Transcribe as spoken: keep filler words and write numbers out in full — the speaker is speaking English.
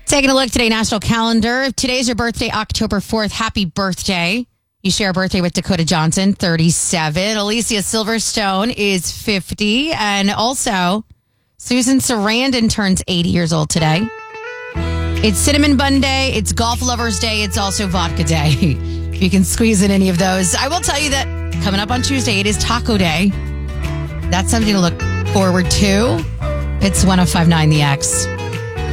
Taking a look today, national calendar. If today's your birthday, October fourth, happy birthday. You share a birthday with Dakota Johnson, thirty-seven. Alicia Silverstone is fifty. And also, Susan Sarandon turns eighty years old today. It's Cinnamon Bun Day. It's Golf Lovers Day. It's also Vodka Day. You can squeeze in any of those. I will tell you that coming up on Tuesday, it is Taco Day. That's something to look forward to. It's one oh five point nine The X.